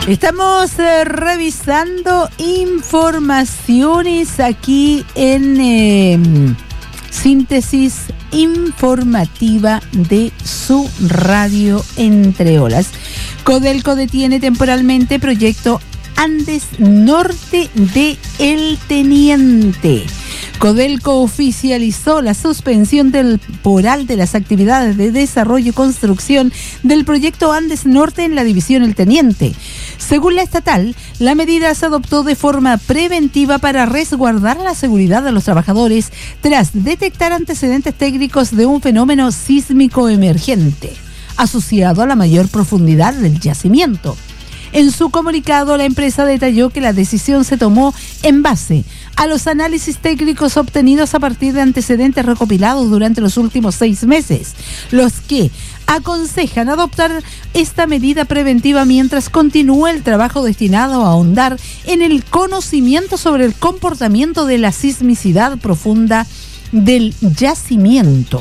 Estamos revisando informaciones aquí en Síntesis Informativa de su radio Entre Olas. Codelco detiene temporalmente proyecto Andes Norte de El Teniente. Codelco oficializó la suspensión temporal de las actividades de desarrollo y construcción del proyecto Andes Norte en la división El Teniente. Según la estatal, la medida se adoptó de forma preventiva para resguardar la seguridad de los trabajadores tras detectar antecedentes técnicos de un fenómeno sísmico emergente, asociado a la mayor profundidad del yacimiento. En su comunicado, la empresa detalló que la decisión se tomó en base a los análisis técnicos obtenidos a partir de antecedentes recopilados durante los últimos 6 meses, los que aconsejan adoptar esta medida preventiva mientras continúa el trabajo destinado a ahondar en el conocimiento sobre el comportamiento de la sismicidad profunda del yacimiento.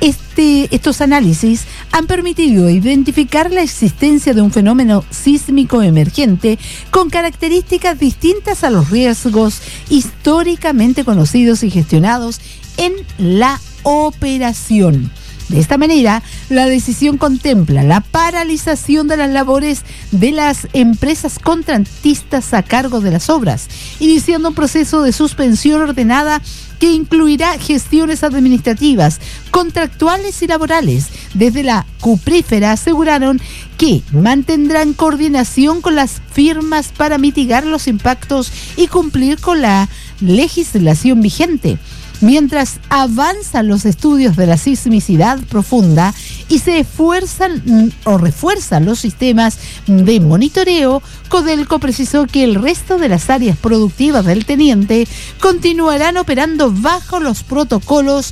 Estos análisis han permitido identificar la existencia de un fenómeno sísmico emergente con características distintas a los riesgos históricamente conocidos y gestionados en la operación. De esta manera, la decisión contempla la paralización de las labores de las empresas contratistas a cargo de las obras, iniciando un proceso de suspensión ordenada que incluirá gestiones administrativas, contractuales y laborales. Desde la cuprífera aseguraron que mantendrán coordinación con las firmas para mitigar los impactos y cumplir con la legislación vigente, mientras avanzan los estudios de la sismicidad profunda y se refuerzan los sistemas de monitoreo. Codelco precisó que el resto de las áreas productivas del Teniente continuarán operando bajo los protocolos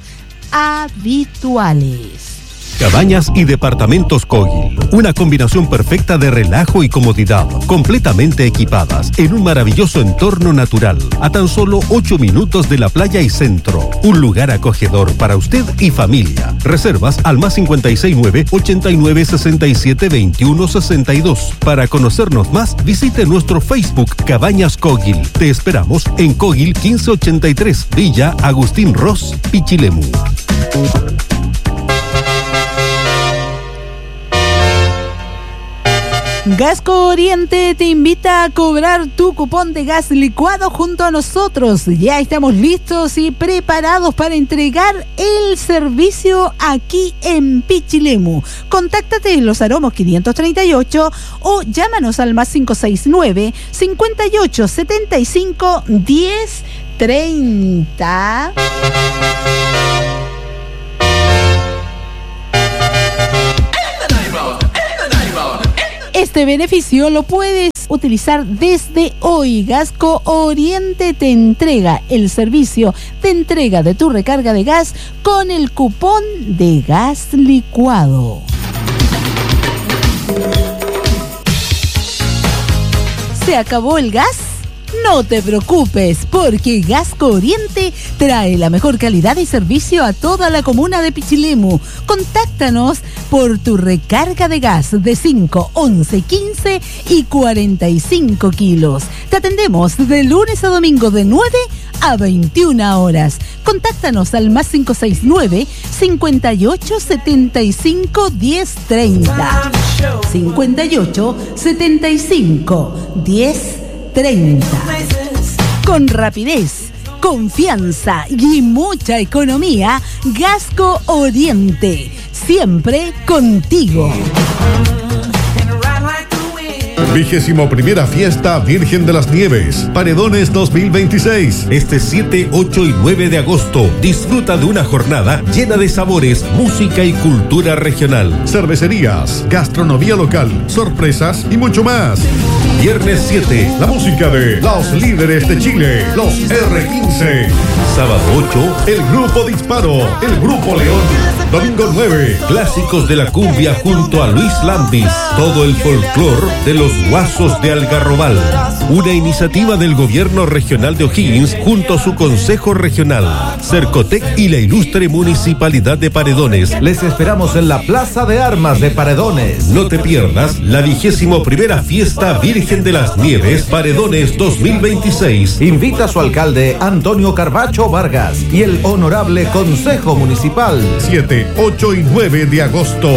habituales. Cabañas y departamentos Kogil, una combinación perfecta de relajo y comodidad, completamente equipadas en un maravilloso entorno natural, a tan solo 8 minutos de la playa y centro. Un lugar acogedor para usted y familia. Reservas al +569 89 67 21 62. Para conocernos más, visite nuestro Facebook Cabañas Kogil. Te esperamos en Kogil 1583, Villa Agustín Ross, Pichilemu. Gasco Oriente te invita a cobrar tu cupón de gas licuado junto a nosotros. Ya estamos listos y preparados para entregar el servicio aquí en Pichilemu. Contáctate en Los Aromos 538 o llámanos al +569 58 75 10 30. Este beneficio lo puedes utilizar desde hoy. Gasco Oriente te entrega el servicio de entrega de tu recarga de gas con el cupón de gas licuado. ¿Se acabó el gas? No te preocupes, porque Gasco Oriente trae la mejor calidad y servicio a toda la comuna de Pichilemu. Contáctanos por tu recarga de gas de 5, 11, 15 y 45 kilos. Te atendemos de lunes a domingo de 9 a 21 horas. Contáctanos al +569 58 75 10 30. 58 75 10 30. Con rapidez, confianza y mucha economía, Gasco Oriente, siempre contigo. 21ª Fiesta Virgen de las Nieves, Paredones 2026. Este 7, 8 y 9 de agosto, disfruta de una jornada llena de sabores, música y cultura regional. Cervecerías, gastronomía local, sorpresas y mucho más. Viernes 7, la música de los líderes de Chile, los R15. Sábado 8, el Grupo Disparo, el Grupo León. Domingo 9, clásicos de la cumbia junto a Luis Lambis. Todo el folclor de los Guasos de Algarrobal. Una iniciativa del Gobierno Regional de O'Higgins junto a su Consejo Regional, Cercotec y la ilustre Municipalidad de Paredones. Les esperamos en la Plaza de Armas de Paredones. No te pierdas la 21ª Fiesta Virgen de las Nieves Paredones 2026. Invita a su alcalde Antonio Carbacho Vargas y el honorable Consejo Municipal. 7, 8 y 9 de agosto.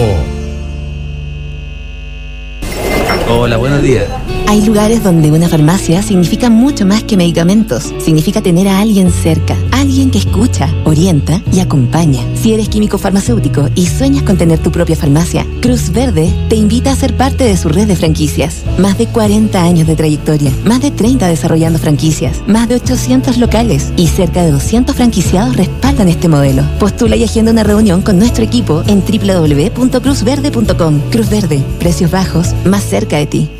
Hola, buenos días. Hay lugares donde una farmacia significa mucho más que medicamentos. Significa tener a alguien cerca, alguien que escucha, orienta y acompaña. Si eres químico farmacéutico y sueñas con tener tu propia farmacia, Cruz Verde te invita a ser parte de su red de franquicias. Más de 40 años de trayectoria, más de 30 desarrollando franquicias, más de 800 locales y cerca de 200 franquiciados respaldan este modelo. Postula y agenda una reunión con nuestro equipo en www.cruzverde.com. Cruz Verde, precios bajos, más cerca de ti.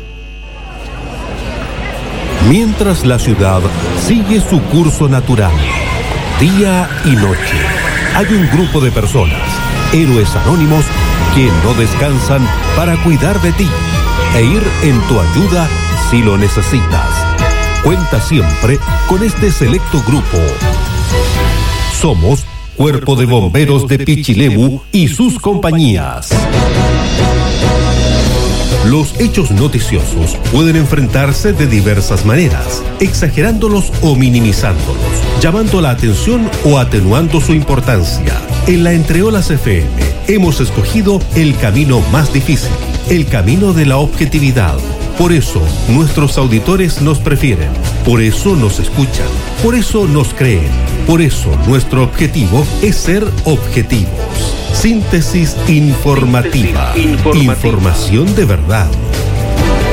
Mientras la ciudad sigue su curso natural, día y noche, hay un grupo de personas, héroes anónimos, que no descansan para cuidar de ti e ir en tu ayuda si lo necesitas. Cuenta siempre con este selecto grupo. Somos Cuerpo de Bomberos de Pichilemu y sus compañías. Los hechos noticiosos pueden enfrentarse de diversas maneras, exagerándolos o minimizándolos, llamando la atención o atenuando su importancia. En la Entreolas FM hemos escogido el camino más difícil, el camino de la objetividad. Por eso nuestros auditores nos prefieren, por eso nos escuchan, por eso nos creen, por eso nuestro objetivo es ser objetivos. Síntesis informativa. Información de verdad.